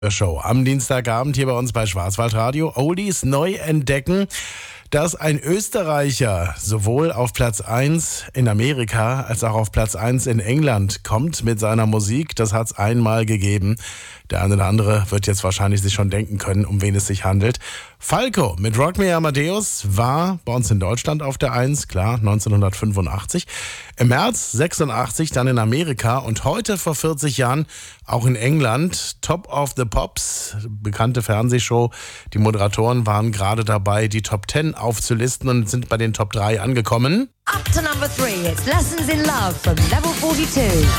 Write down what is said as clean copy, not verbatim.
Show am Dienstagabend hier bei uns bei Schwarzwaldradio. Oldies neu entdecken, dass ein Österreicher sowohl auf Platz 1 in Amerika als auch auf Platz 1 in England kommt mit seiner Musik. Das hat es einmal gegeben. Der eine oder andere wird jetzt wahrscheinlich sich schon denken können, um wen es sich handelt. Falco mit Rock Me Amadeus war bei uns in Deutschland auf der 1, klar, 1985. Im März 86 dann in Amerika und heute vor 40 Jahren auch in England. Top of the Pops, bekannte Fernsehshow. Die Moderatoren waren gerade dabei, die Top 10 aufzulisten und sind bei den Top 3 angekommen. Up to number 3, it's Lessons in Love from Level 42.